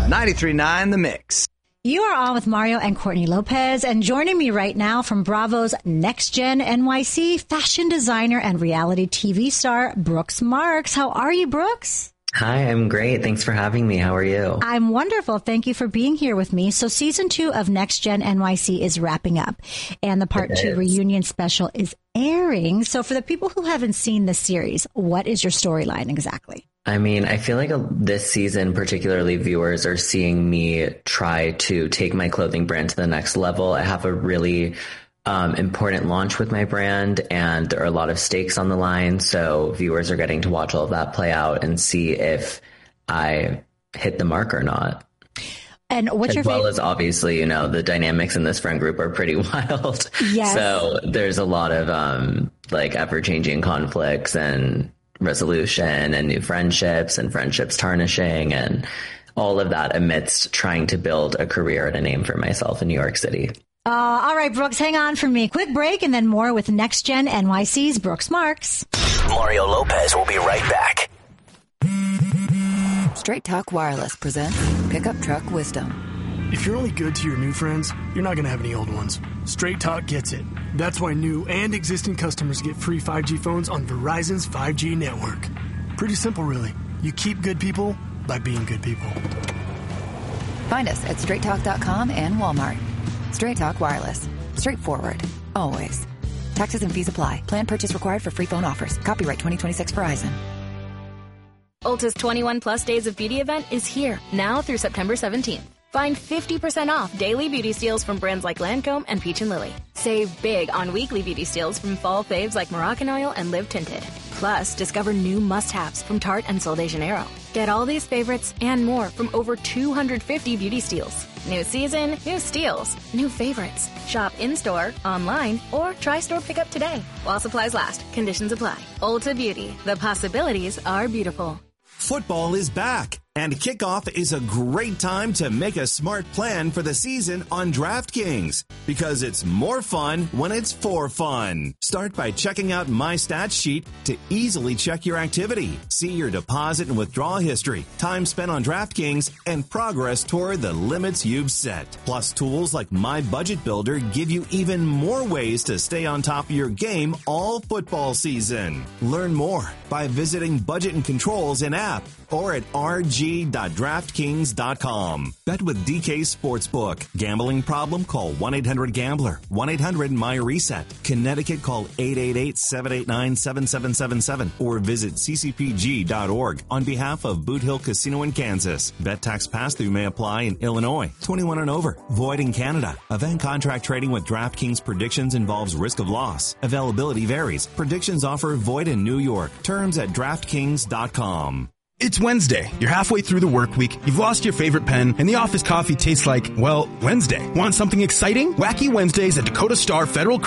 93.9 The Mix. You are on with Mario and Courtney Lopez, and joining me right now from Bravo's Next Gen NYC, fashion designer and reality TV star Brooks Marks. How are you, Brooks? Hi, I'm great. Thanks for having me. How are you? I'm wonderful. Thank you for being here with me. So season 2 of Next Gen NYC is wrapping up, and the part 2 reunion special is airing. So for the people who haven't seen the series, what is your storyline exactly? I mean, I feel like this season, particularly viewers are seeing me try to take my clothing brand to the next level. I have a really important launch with my brand, and there are a lot of stakes on the line. So viewers are getting to watch all of that play out and see if I hit the mark or not. And what's your favorite? As well as obviously, the dynamics in this friend group are pretty wild. Yes. So there's a lot of ever-changing conflicts and resolution and new friendships and friendships tarnishing and all of that amidst trying to build a career and a name for myself in New York City. All right, Brooks, hang on for me. Quick break and then more with Next Gen NYC's Brooks Marks. Mario Lopez will be right back. Straight Talk Wireless presents Pickup Truck Wisdom. If you're only good to your new friends, you're not going to have any old ones. Straight Talk gets it. That's why new and existing customers get free 5G phones on Verizon's 5G network. Pretty simple, really. You keep good people by being good people. Find us at straighttalk.com and Walmart. Straight Talk Wireless. Straightforward. Always. Taxes and fees apply. Plan purchase required for free phone offers. Copyright 2026 Verizon. Ulta's 21 Plus Days of Beauty event is here, now through September 17th. Find 50% off daily beauty steals from brands like Lancome and Peach & Lily. Save big on weekly beauty steals from fall faves like Moroccan Oil and Live Tinted. Plus, discover new must-haves from Tarte and Sol de Janeiro. Get all these favorites and more from over 250 beauty steals. New season, new steals, new favorites. Shop in-store, online, or try store pickup today. While supplies last, conditions apply. Ulta Beauty. The possibilities are beautiful. Football is back, and kickoff is a great time to make a smart plan for the season on DraftKings, because it's more fun when it's for fun. Start by checking out My Stats Sheet to easily check your activity, see your deposit and withdrawal history, time spent on DraftKings, and progress toward the limits you've set. Plus, tools like My Budget Builder give you even more ways to stay on top of your game all football season. Learn more by visiting Budget and Controls in app or at rg.draftkings.com. Bet with DK Sportsbook. Gambling problem? Call 1-800-GAMBLER. 1-800-MY-RESET. Connecticut, call 888-789-7777 or visit ccpg.org on behalf of Boot Hill Casino in Kansas. Bet tax pass-through may apply in Illinois. 21 and over. Void in Canada. Event contract trading with DraftKings predictions involves risk of loss. Availability varies. Predictions offer void in New York. Terms at DraftKings.com. It's Wednesday. You're halfway through the work week, you've lost your favorite pen, and the office coffee tastes like, well, Wednesday. Want something exciting? Wacky Wednesdays at Dakota Star Federal